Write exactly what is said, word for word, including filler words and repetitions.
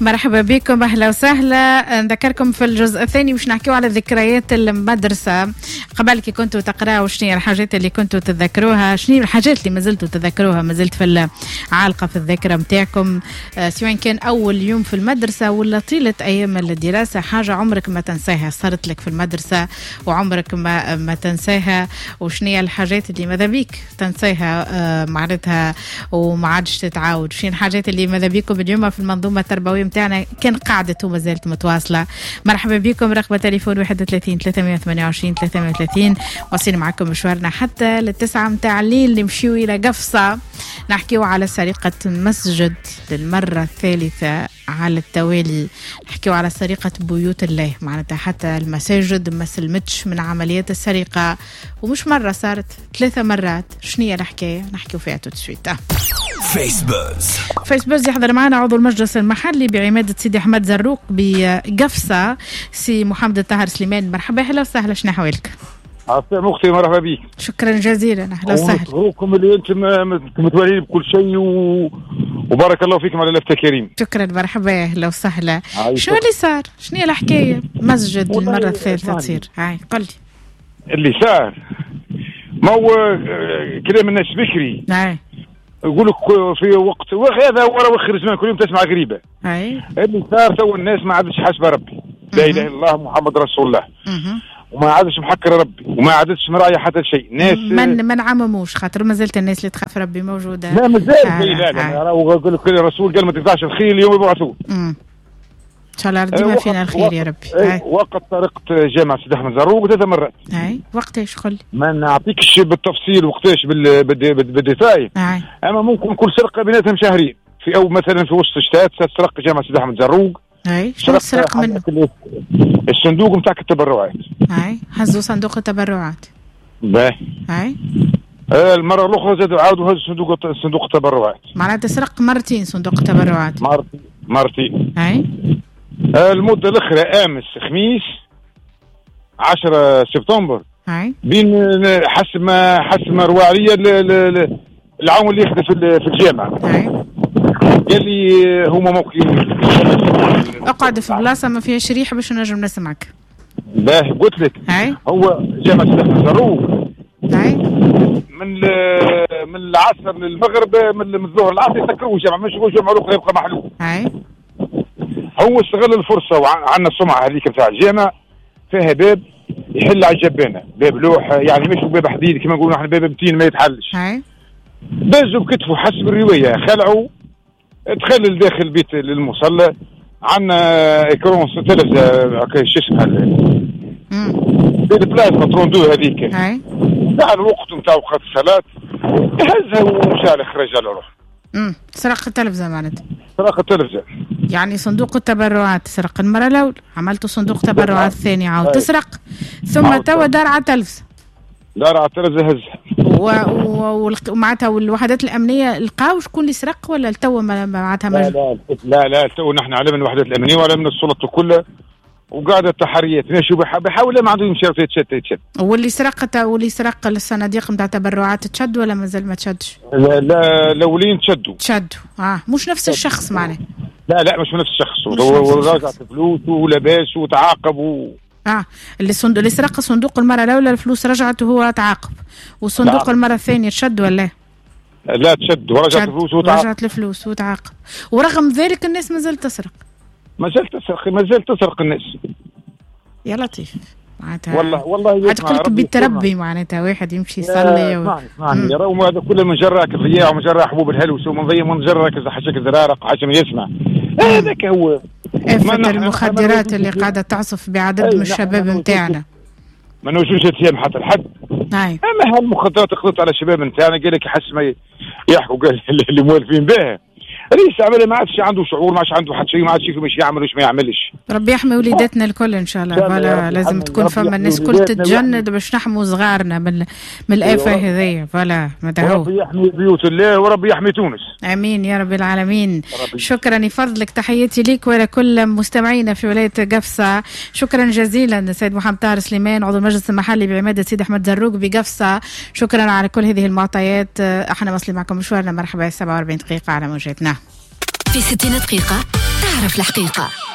مرحبا بكم، أهلا وسهلا. نذكركم في الجزء الثاني مش نحكيو على ذكريات المدرسة. قبل كي كنتوا تقرأوا شنو الحاجات اللي كنتوا تذكروها، شنو الحاجات اللي ما زلتوا تذكروها، ما زلت في عالقة في الذاكرة متاعكم، سواء كان أول يوم في المدرسة ولا طيلة أيام الدراسة، حاجة عمرك ما تنساها صارت لك في المدرسة وعمرك ما ما تنساها. وشنو الحاجات اللي ماذا بيك تنساها معناتها وما عادش تتعاود؟ شنو الحاجات اللي ماذا بيكم اليوم في المنظومة التربوية متاعنا كان قاعدة وما زالت متواصلة؟ مرحبا بكم، رقم تليفون واحد وثلاثين ثلاثمائة وثمانية وعشرين ثلاثمائة وثلاثين. واصلين معكم مشوارنا حتى للتسعة متاع الليل، نمشيو إلى قفصة نحكيو على سرقة مسجد للمرة الثالثة على التوالي، نحكيو على سرقة بيوت الله، معناتها حتى المساجد ما سلمتش من عمليات السرقة، ومش مرة صارت ثلاثة مرات. شنية الحكاية نحكيو فيها توتسويت. فيسبوز فيسبوز يحضر معنا عضو المجلس المحلي بعمادة سيدي أحمد زروق بقفصة سي محمد الطاهر سليمان. مرحبا، أهلا وسهلا، شنو أحوالك؟ عسلامة أختي، مرحبا بك. شكرا جزيلا، أهلا وسهلا. ونشكركم اللي أنتم متولين بكل شيء و... وبارك الله فيكم على لفتة كريم. شكرا، مرحبا، أهلا وسهلا. شو اللي صار؟ شنو هي الحكاية؟ مسجد المرة الثالثة تصير، هاي قل لي. اللي صار ما هو كلام الناس بكري، هاي يقول لك في وقت وهذا ورا وخر زمان كل يوم تسمع قريبة. هاي اللي صار تو الناس ما عادش حاسبة ربي، لا إله إلا الله محمد رسول الله، وما عادش محكر ربي، وما عادش مراعية حتى شيء. ناس من ما نعمموش خاطر ما زلت الناس اللي تخاف ربي موجودة. لا مازال. آه لا لا لا يقول لك الرسول قال ما تقطعش الخير اليوم يبعثوه. امم ان شاء الله ديما فينا الخير يا ربي. هاي. وقت سرقة جامعة سيدي أحمد زروق ثلاث مرات. هاي وقتاش قل؟ ما نعطيكش بالتفصيل وقتاش بالديتاي، اما ممكن كل سرقة بيناتهم شهرين. في او مثلا في وسط الشتات سرق جامعة سيدي أحمد زروق. هاي شو سرق منه؟ الصندوق نتاعك التبرعات. هاي هزوا صندوق التبرعات. باهي. هاي المرة الأخرى زادوا عاودوا هزوا صندوق صندوق التبرعات. معناتها سرق مرتين صندوق التبرعات. مرتين مرتين. هاي المدة الأخرى أمس خميس عشرة سبتمبر. هاي بين حسب ما حسب ما رواعية العون اللي يخدم في في الجامعة. هاي قال لي هما موقفين. اقعد في بلاصة ما فيهاش ريح باش نجم نسمعك. باهي قلت لك. هاي هو جامعة سيدي أحمد زروق. هاي من من العصر للمغرب، من الظهر العصر يسكروه الجامعة، مش يقول جامعة أخرى يبقى محلول. هاي هو استغل الفرصة وعندنا السمعة هذيك بتاع الجامعة فيها باب يحل على الجبانة، باب لوح يعني مش باب حديد كما نقولوا احنا، باب متين ما يتحلش. هاي دازوا بكتفه حسب الرواية، خلعوا دخل داخل البيت للمصلى، عندنا اكرون تلفزة شو اسمها البلازما تروندو هذيك. هاي دعا الوقت نتاع وقت الصلاة يهزها ومشى خرج على روحه. امم سرق التلفزة معناتها. سرق التلفزة. يعني صندوق التبرعات سرق المرة الأولى، عملتوا صندوق تبرعات ثاني عاود تسرق، ثم توا دار على التلفزة. دار على التلفزة هزها. ومعناتها والوحدات الأمنية لقاو شكون اللي سرق ولا التوا معناتها لا لا لا لا التوا نحن على من الوحدات الأمنية ولا من السلطة كلها، وقاعدة التحريات ماشي بحاول ما عندهم يمشي يتشد يتشد. واللي سرق واللي سرق الصناديق نتاع تبرعات تشد ولا مازال ما تشدش؟ لا لا الاولين تشدوا. تشدوا اه مش نفس الشخص معناه. لا لا مش نفس الشخص، هو راجع فلوس ولباس وتعاقب و... اه اللي صندوق اللي سرق صندوق المرة الأولى الفلوس رجعت وهو تعاقب، والصندوق نعم. المرة الثانية تشد ولا؟ لا تشد ورجعت الفلوس وتعاقب. رجعت الفلوس وتعاقب، ورغم ذلك الناس ما زالت تسرق. ما زالت تسرق ما زالت تسرق الناس. يا لطيف معناتها والله والله عاد قلت بالتربي معناتها واحد يمشي يصلي و... اسمعني اسمعني يراو هذا كله من جراك الرياح ومن جراك حبوب الهلوس ومن ضيم من جراك حشك الزرارق عشان يسمع. هذاك هو آفة المخدرات اللي قاعدة تعصف بعدد من الشباب نتاعنا. ما نوجوش اتهام حتى لحد. هاي اما هالمخدرات خلطت على الشباب نتاعنا، قال لك يحس ما يحكوا قال اللي موالفين بها. رئيس عمله ما عادش عنده شعور، ما عادش عنده حد شيء، ما عادش يفهم ايش يعمل وايش ما يعملش. ربي يحمي وليداتنا الكل ان شاء الله. فوالا لازم تكون فما الناس الكل تتجند باش نحموا صغارنا من من الآفة هذيا. فوالا مدعو ربي يحمي بيوت الله وربي يحمي تونس. امين يا رب العالمين. شكرا يفضلك، تحياتي ليك ولكل مستمعينا في ولاية قفصة. شكرا جزيلا سيد محمد طاهر سليمان عضو المجلس المحلي بعمادة سيدي أحمد زروق بقفصة. شكرا على كل هذه المعطيات. احنا واصلين معكم مشوارنا. مرحبا. سبعة وأربعين دقيقة على موجتنا. في ستين دقيقة تعرف الحقيقة.